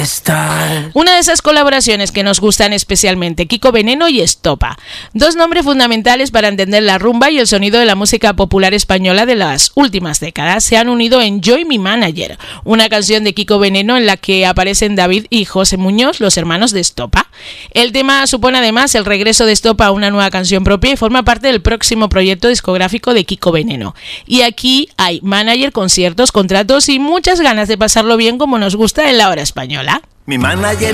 estar. Una de esas colaboraciones que nos gustan especialmente, Kiko Veneno y Estopa. Dos nombres fundamentales para entender la rumba y el sonido de la música popular española de las últimas décadas se han unido en Yo y mi manager, una canción de Kiko Veneno en la que aparecen David y José Muñoz, los hermanos de Estopa. El tema supone además el regreso de Estopa a una nueva canción propia y forma parte del próximo proyecto discográfico de Kiko Veneno. Y aquí hay manager, conciertos, contratos y muchas ganas de pasarlo bien como nos gusta en la hora española. Mi manager